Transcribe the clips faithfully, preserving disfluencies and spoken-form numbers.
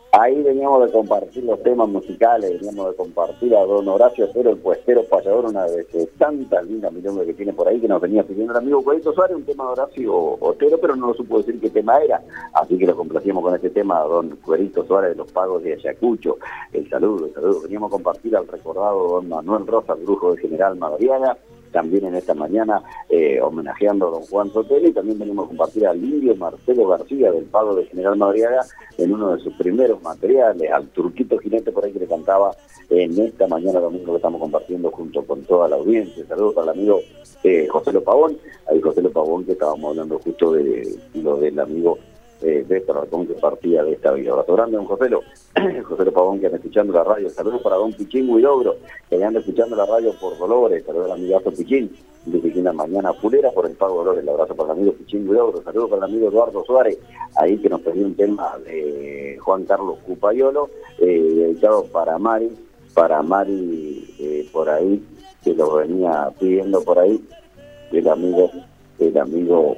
Ahí veníamos de compartir los temas musicales, veníamos de compartir a don Horacio Otero, el puestero payador, una de tantas lindas milongas que tiene por ahí, que nos venía pidiendo el amigo Cuerito Suárez, un tema de Horacio Otero, pero no lo supo decir qué tema era, así que lo complacíamos con este tema a don Cuerito Suárez de los Pagos de Ayacucho. El saludo, el saludo. Veníamos a compartir al recordado don Manuel Rosa, el brujo de General Madariaga, también en esta mañana eh, homenajeando a don Juan Sotelo, y también venimos a compartir al indio Marcelo García del Pago de General Madariaga en uno de sus primeros materiales, al Turquito Jinete por ahí que le cantaba en esta mañana domingo que estamos compartiendo junto con toda la audiencia. Saludos para el amigo eh, José Lo Pavón, ahí José Lo Pavón, que estábamos hablando justo de lo del amigo Eh, de esta razón que partía de esta vida. Abrazo grande, don Joselo, Joselo Pavón, que anda escuchando la radio. Saludos para don Pichín Huidobro, que anda escuchando la radio por Dolores. Saludos al amigazo Pichín, dice que una mañana fulera por el Pago Dolores. El abrazo para el amigo Pichín Huidobro. Saludos para el amigo Eduardo Suárez, ahí que nos pidió un tema de Juan Carlos Cupayolo, eh, dedicado para Mari, para Mari eh, por ahí, que lo venía pidiendo por ahí, el amigo, el amigo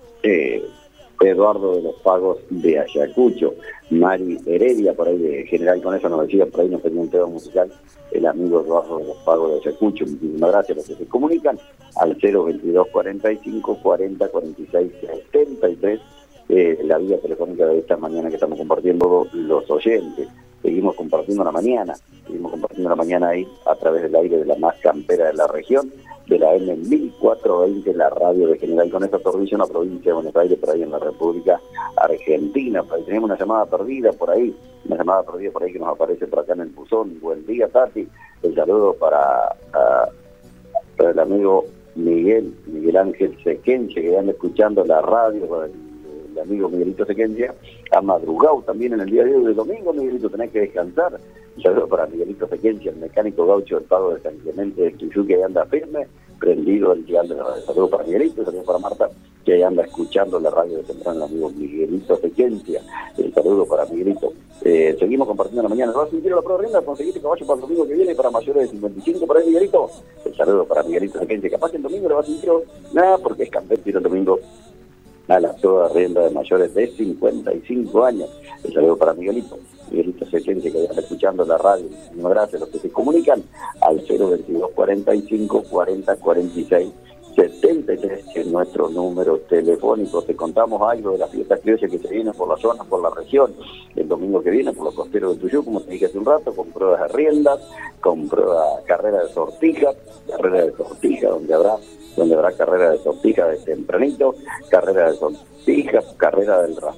eh, Eduardo de los Pagos de Ayacucho. Mari Heredia, por ahí de General, con eso nos decía, por ahí nos pedía un tema musical, el amigo Eduardo de los Pagos de Ayacucho. Muchísimas gracias a los que se comunican al cero veintidós cuarenta y cinco cuarenta cuarenta y seis setenta y tres, eh, la vía telefónica de esta mañana que estamos compartiendo los oyentes. Seguimos compartiendo la mañana, seguimos compartiendo la mañana ahí a través del aire de la más campera de la región, de la M mil cuatrocientos veinte, la radio de General Conesa Torrillo, en la provincia de Buenos Aires, por ahí en la República Argentina. Por ahí tenemos una llamada perdida por ahí, una llamada perdida por ahí que nos aparece por acá en el buzón. Buen día, Tati. El saludo para, a, para el amigo Miguel, Miguel Ángel Sequenche, que anda escuchando la radio, el, el amigo Miguelito Sequenche, ha madrugado también en el día de hoy, de domingo. Miguelito, tenés que descansar. Un saludo para Miguelito Sequenche, el mecánico gaucho del Pago de San Clemente de Tuyú, que anda firme, prendido el dial de la radio. Saludo para Miguelito, saludo para Marta, que anda escuchando la radio de temprano, el amigo Miguelito Sequenche. El saludo para Miguelito. Eh, seguimos compartiendo la mañana. ¿Vas a sentir la prueba rienda? ¿Conseguiste caballo para el domingo que viene para mayores de cincuenta y cinco por ahí, Miguelito? El saludo para Miguelito Sequenche. Capaz que el domingo le vas a sentir nada, porque es campeón, tiro el domingo a la toda rienda de mayores de cincuenta y cinco años. El saludo para Miguelito, Miguelito Sequenche, que está escuchando la radio. Muchísimas gracias a los que se comunican al cero veintidós cuarenta y cinco cuarenta cuarenta y seis setenta y tres, que es nuestro número telefónico. Te contamos algo de las fiestas criollas que se vienen por la zona, por la región, el domingo que viene, por los costeros de Tuyú, como te dije hace un rato, con pruebas de riendas, con prueba, carrera de sortija, carrera de sortija, donde habrá donde habrá carrera de sortija de tempranito, carrera de sortija, carrera del